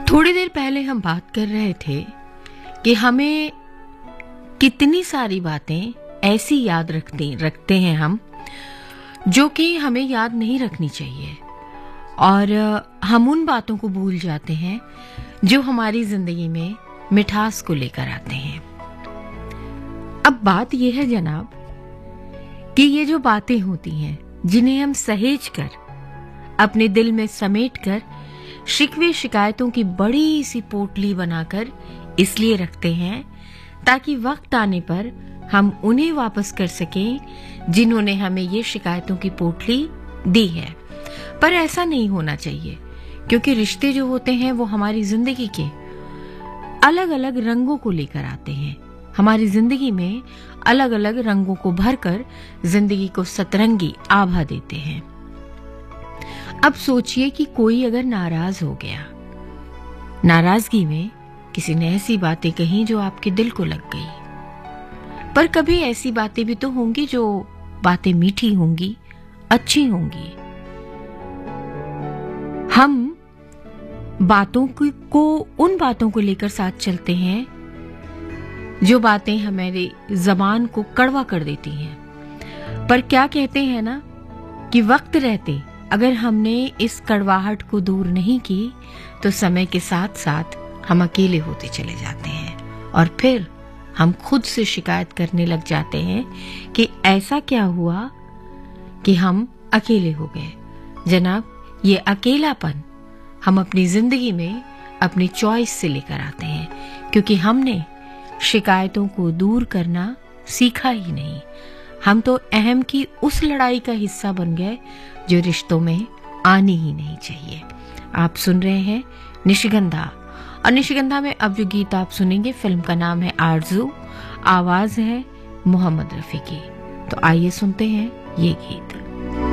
थोड़ी देर पहले हम बात कर रहे थे कि हमें कितनी सारी बातें ऐसी याद रखते हैं हम जो कि हमें याद नहीं रखनी चाहिए, और हम उन बातों को भूल जाते हैं जो हमारी जिंदगी में मिठास को लेकर आते हैं। अब बात यह है जनाब कि ये जो बातें होती हैं जिन्हें हम सहेज कर अपने दिल में समेट कर शिकवे शिकायतों की बड़ी सी पोटली बनाकर इसलिए रखते हैं ताकि वक्त आने पर हम उन्हें वापस कर सकें जिन्होंने हमें ये शिकायतों की पोटली दी है। पर ऐसा नहीं होना चाहिए, क्योंकि रिश्ते जो होते हैं वो हमारी जिंदगी के अलग अलग रंगों को लेकर आते हैं। हमारी जिंदगी में अलग अलग रंगों को भरकर जिंदगी को सतरंगी आभा देते हैं। अब सोचिए कि कोई अगर नाराज हो गया, नाराजगी में किसी ने ऐसी बातें कही जो आपके दिल को लग गई। पर कभी ऐसी बातें भी तो होंगी जो बातें मीठी होंगी, अच्छी होंगी। हम बातों को उन बातों को लेकर साथ चलते हैं जो बातें हमारी जबान को कड़वा कर देती हैं। पर क्या कहते हैं ना कि वक्त रहते अगर हमने इस कड़वाहट को दूर नहीं की तो समय के साथ साथ हम अकेले होते चले जाते हैं, और फिर हम खुद से शिकायत करने लग जाते हैं कि ऐसा क्या हुआ कि हम अकेले हो गए। जनाब, ये अकेलापन हम अपनी जिंदगी में अपनी चॉइस से लेकर आते हैं, क्योंकि हमने शिकायतों को दूर करना सीखा ही नहीं। हम तो अहम की उस लड़ाई का हिस्सा बन गए जो रिश्तों में आनी ही नहीं चाहिए। आप सुन रहे हैं निशिगंधा, और निशिगंधा में अब जो गीत आप सुनेंगे फिल्म का नाम है आरज़ू, आवाज है मोहम्मद रफी की। तो आइए सुनते हैं ये गीत।